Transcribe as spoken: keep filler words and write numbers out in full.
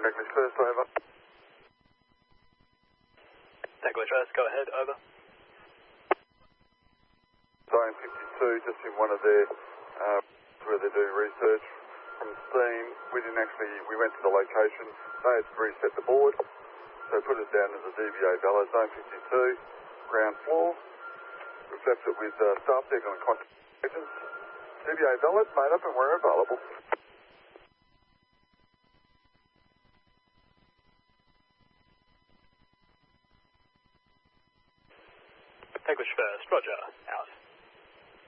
English first, over. English first, go ahead, over. Zone fifty-two, just in one of their, uh, where they do research. From the scene, we didn't actually, we went to the location, they had reset the board, so put it down as a D B A valid, Zone fifty-two, ground floor. We've left it with uh, staff deck and contact agents. D B A valid, made up and we're available. English first, roger, out.